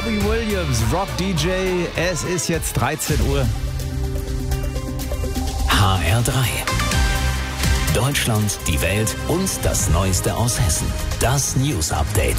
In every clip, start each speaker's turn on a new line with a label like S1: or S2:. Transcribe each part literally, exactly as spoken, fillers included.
S1: Robbie Williams, Rock D J. Es ist jetzt dreizehn Uhr.
S2: H R drei. Deutschland, die Welt und das Neueste aus Hessen. Das News Update.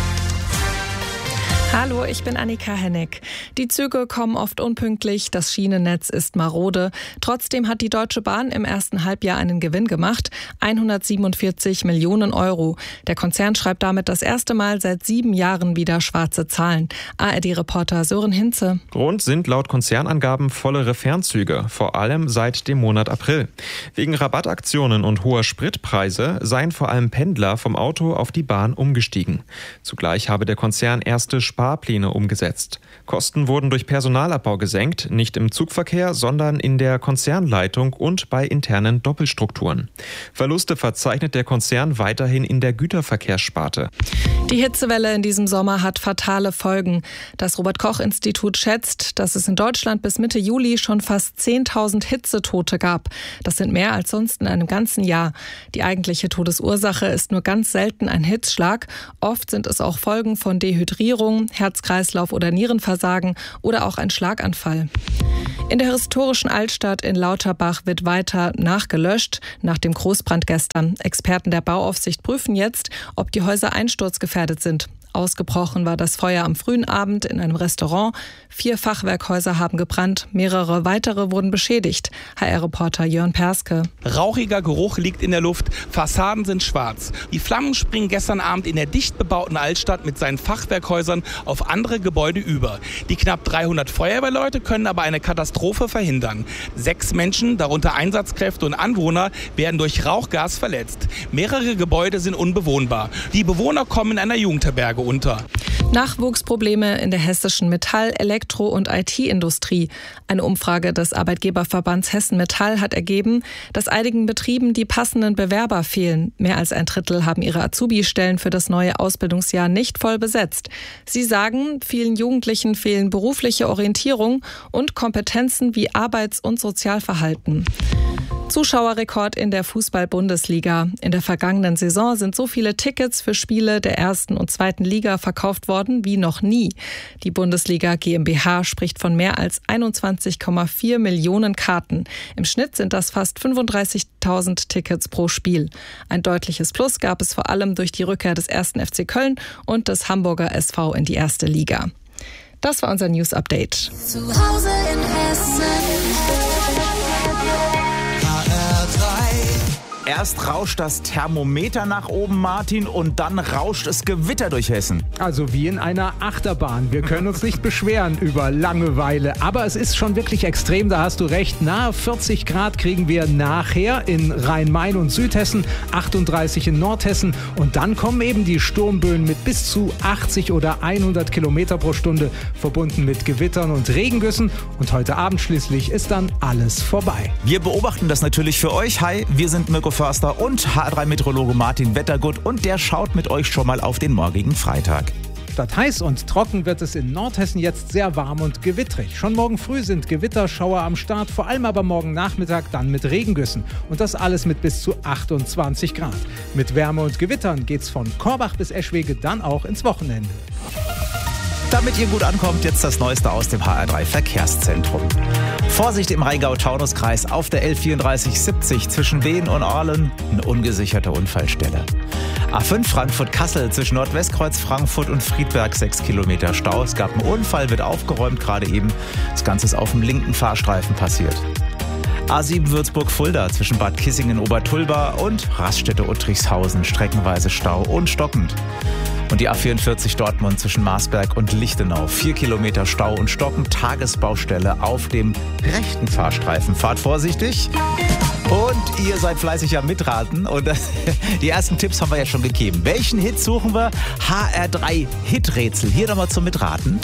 S3: Hallo, ich bin Annika Hennig. Die Züge kommen oft unpünktlich, das Schienennetz ist marode. Trotzdem hat die Deutsche Bahn im ersten Halbjahr einen Gewinn gemacht, hundertsiebenundvierzig Millionen Euro. Der Konzern schreibt damit das erste Mal seit sieben Jahren wieder schwarze Zahlen. A R D-Reporter Sören Hinze.
S4: Grund sind laut Konzernangaben vollere Fernzüge, vor allem seit dem Monat April. Wegen Rabattaktionen und hoher Spritpreise seien vor allem Pendler vom Auto auf die Bahn umgestiegen. Zugleich habe der Konzern erste Sparpläne umgesetzt. Kosten wurden durch Personalabbau gesenkt, nicht im Zugverkehr, sondern in der Konzernleitung und bei internen Doppelstrukturen. Verluste verzeichnet der Konzern weiterhin in der Güterverkehrssparte.
S3: Die Hitzewelle in diesem Sommer hat fatale Folgen. Das Robert-Koch-Institut schätzt, dass es in Deutschland bis Mitte Juli schon fast zehntausend Hitzetote gab. Das sind mehr als sonst in einem ganzen Jahr. Die eigentliche Todesursache ist nur ganz selten ein Hitzschlag. Oft sind es auch Folgen von Dehydrierung, Herz-Kreislauf- oder Nierenversagen oder auch ein Schlaganfall. In der historischen Altstadt in Lauterbach wird weiter nachgelöscht nach dem Großbrand gestern. Experten der Bauaufsicht prüfen jetzt, ob die Häuser einsturzgefährdet sind. Ausgebrochen war das Feuer am frühen Abend in einem Restaurant. Vier Fachwerkhäuser haben gebrannt, mehrere weitere wurden beschädigt. H R-Reporter Jörn Perske.
S5: Rauchiger Geruch liegt in der Luft, Fassaden sind schwarz. Die Flammen springen gestern Abend in der dicht bebauten Altstadt mit seinen Fachwerkhäusern auf andere Gebäude über. Die knapp dreihundert Feuerwehrleute können aber eine Katastrophe verhindern. Sechs Menschen, darunter Einsatzkräfte und Anwohner, werden durch Rauchgas verletzt. Mehrere Gebäude sind unbewohnbar. Die Bewohner kommen in einer Jugendherberge unter.
S3: Nachwuchsprobleme in der hessischen Metall-, Elektro- und I T-Industrie. Eine Umfrage des Arbeitgeberverbands Hessen Metall hat ergeben, dass einigen Betrieben die passenden Bewerber fehlen. Mehr als ein Drittel haben ihre Azubi-Stellen für das neue Ausbildungsjahr nicht voll besetzt. Sie sagen, vielen Jugendlichen fehlen berufliche Orientierung und Kompetenzen wie Arbeits- und Sozialverhalten. Zuschauerrekord in der Fußball-Bundesliga. In der vergangenen Saison sind so viele Tickets für Spiele der ersten und zweiten Liga verkauft worden wie noch nie. Die Bundesliga GmbH spricht von mehr als einundzwanzig Komma vier Millionen Karten. Im Schnitt sind das fast fünfunddreißigtausend Tickets pro Spiel. Ein deutliches Plus gab es vor allem durch die Rückkehr des ersten F C Köln und des Hamburger S V in die erste Liga. Das war unser News Update.
S6: Zu Hause in Hessen.
S1: Erst rauscht das Thermometer nach oben, Martin, und dann rauscht es Gewitter durch Hessen.
S7: Also wie in einer Achterbahn. Wir können uns nicht beschweren über Langeweile. Aber es ist schon wirklich extrem, da hast du recht. Nahe vierzig Grad kriegen wir nachher in Rhein-Main und Südhessen, achtunddreißig in Nordhessen. Und dann kommen eben die Sturmböen mit bis zu achtzig oder hundert Kilometer pro Stunde, verbunden mit Gewittern und Regengüssen. Und heute Abend schließlich ist dann alles vorbei.
S1: Wir beobachten das natürlich für euch. Hi, wir sind Mirko Förster und H R drei Meteorologe Martin Wettergut, und der schaut mit euch schon mal auf den morgigen Freitag.
S7: Statt heiß und trocken wird es in Nordhessen jetzt sehr warm und gewittrig. Schon morgen früh sind Gewitterschauer am Start, vor allem aber morgen Nachmittag dann mit Regengüssen. Und das alles mit bis zu achtundzwanzig Grad. Mit Wärme und Gewittern geht's von Korbach bis Eschwege dann auch ins Wochenende.
S1: Damit ihr gut ankommt, jetzt das Neueste aus dem H R drei Verkehrszentrum. Vorsicht im Rheingau-Taunus-Kreis auf der L vierunddreißig siebzig zwischen Wehen und Orlen, eine ungesicherte Unfallstelle. A fünf Frankfurt-Kassel zwischen Nordwestkreuz Frankfurt und Friedberg, sechs Kilometer Stau. Es gab einen Unfall, wird aufgeräumt gerade eben. Das Ganze ist auf dem linken Fahrstreifen passiert. A sieben Würzburg-Fulda zwischen Bad Kissingen-Obertulba und Raststätte-Uttrichshausen, streckenweise Stau und stockend. Und die A vierundvierzig Dortmund zwischen Marsberg und Lichtenau, vier Kilometer Stau und stockend, Tagesbaustelle auf dem rechten Fahrstreifen. Fahrt vorsichtig. Und ihr seid fleißig am Mitraten. Und das, die ersten Tipps haben wir ja schon gegeben. Welchen Hit suchen wir? H R drei Hiträtsel. Hier nochmal zum Mitraten.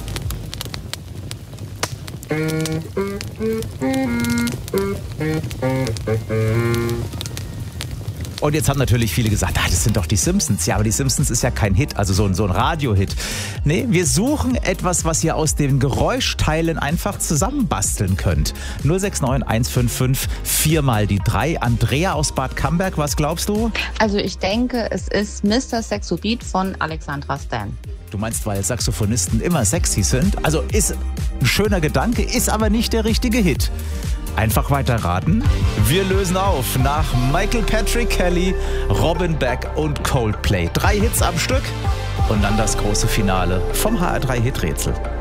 S1: Und jetzt haben natürlich viele gesagt, ah, das sind doch die Simpsons. Ja, aber die Simpsons ist ja kein Hit, also so ein, so ein Radio-Hit. Nee, wir suchen etwas, was ihr aus den Geräuschteilen einfach zusammenbasteln könnt. null sechs neun eins fünf fünf vier mal die drei. Andrea aus Bad Camberg, was glaubst du?
S8: Also ich denke, es ist Mister Sexobeat von Alexandra Stan.
S1: Du meinst, weil Saxophonisten immer sexy sind? Also ist ein schöner Gedanke, ist aber nicht der richtige Hit. Einfach weiter raten. Wir lösen auf nach Michael Patrick Kelly, Robin Beck und Coldplay. Drei Hits am Stück und dann das große Finale vom H R drei Hiträtsel.